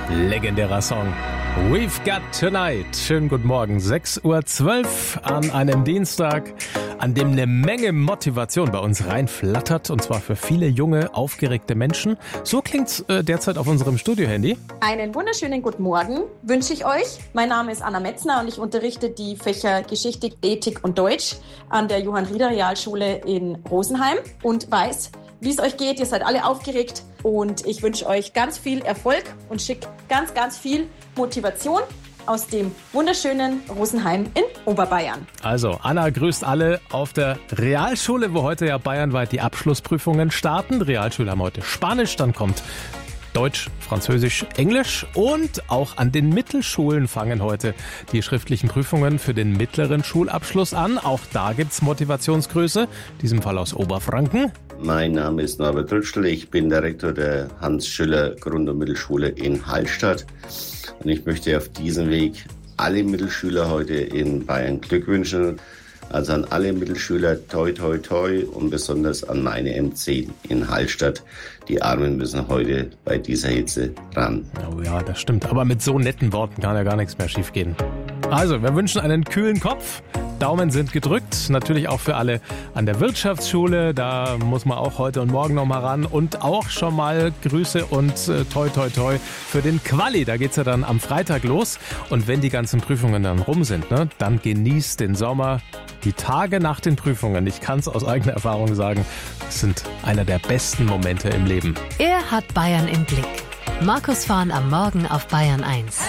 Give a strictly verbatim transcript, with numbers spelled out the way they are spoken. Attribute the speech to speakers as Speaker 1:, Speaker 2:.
Speaker 1: Legendärer Song. We've Got Tonight. Schönen guten Morgen. sechs Uhr zwölf an einem Dienstag, an dem eine Menge Motivation bei uns reinflattert. Und zwar für viele junge, aufgeregte Menschen. So klingt's äh, derzeit auf unserem Studio-Handy.
Speaker 2: Einen wunderschönen guten Morgen wünsche ich euch. Mein Name ist Anna Metzner und ich unterrichte die Fächer Geschichte, Ethik und Deutsch an der Johann-Rieder-Realschule in Rosenheim und weiß, wie es euch geht. Ihr seid alle aufgeregt und ich wünsche euch ganz viel Erfolg und schicke ganz, ganz viel Motivation aus dem wunderschönen Rosenheim in Oberbayern.
Speaker 1: Also, Anna grüßt alle auf der Realschule, wo heute ja bayernweit die Abschlussprüfungen starten. Die Realschule haben heute Spanisch, dann kommt Deutsch, Französisch, Englisch und auch an den Mittelschulen fangen heute die schriftlichen Prüfungen für den mittleren Schulabschluss an. Auch da gibt's Motivationsgrüße, in diesem Fall aus Oberfranken.
Speaker 3: Mein Name ist Norbert Rütschel, ich bin der Rektor der Hans-Schüller-Grund- und Mittelschule in Hallstatt und ich möchte auf diesem Weg alle Mittelschüler heute in Bayern Glück wünschen. Also an alle Mittelschüler toi toi toi und besonders an meine M zehn in Hallstatt. Die Armen müssen heute bei dieser Hitze ran.
Speaker 1: Oh ja, das stimmt. Aber mit so netten Worten kann ja gar nichts mehr schiefgehen. Also, wir wünschen einen kühlen Kopf. Daumen sind gedrückt. Natürlich auch für alle an der Wirtschaftsschule. Da muss man auch heute und morgen noch mal ran. Und auch schon mal Grüße und äh, toi toi toi für den Quali. Da geht's ja dann am Freitag los. Und wenn die ganzen Prüfungen dann rum sind, ne, dann genießt den Sommer. Die Tage nach den Prüfungen, ich kann es aus eigener Erfahrung sagen, sind einer der besten Momente im Leben.
Speaker 4: Er hat Bayern im Blick. Markus Fahn am Morgen auf Bayern eins.